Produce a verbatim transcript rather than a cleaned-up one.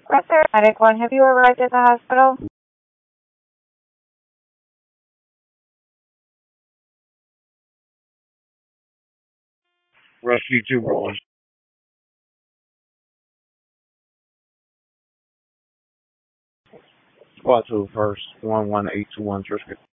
Rescue Medic one, have you arrived at the hospital? Rescue two rolling. Squad two first. One one eight two one Trisket.